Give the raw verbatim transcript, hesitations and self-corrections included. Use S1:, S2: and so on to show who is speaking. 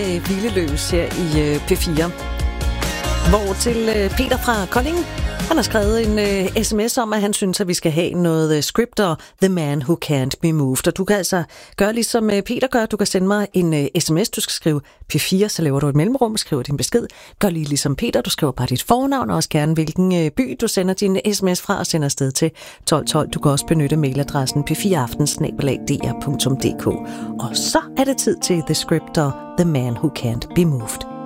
S1: Hvileløs her i P fire. Hvor til Peter fra Kolding, han har skrevet en uh, sms om, at han synes, at vi skal have noget uh, script og The Man Who Can't Be Moved. Og du kan altså gøre ligesom uh, Peter gør. Du kan sende mig en uh, sms. Du skal skrive P fire, så laver du et mellemrum, skriver din besked. Gør lige ligesom Peter. Du skriver bare dit fornavn og også gerne hvilken uh, by du sender din sms fra og sender afsted til tolv tolv. Du kan også benytte mailadressen p fire aften snabel-a d r punktum d k. Og så er det tid til The Script og The Man Who Can't Be Moved.